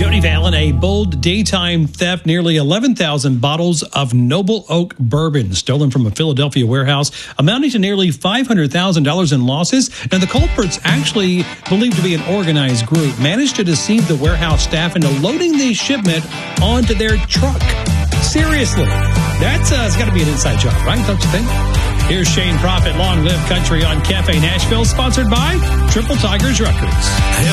Jody Fallon, a bold daytime theft, nearly 11,000 bottles of Noble Oak bourbon stolen from a Philadelphia warehouse, amounting to nearly $500,000 in losses. And the culprits, actually believed to be an organized group, managed to deceive the warehouse staff into loading the shipment onto their truck. Seriously, that's it's got to be an inside job, right? Don't you think? Here's Shane Prophet, Long Live Country on Cafe Nashville, sponsored by Triple Tigers Records.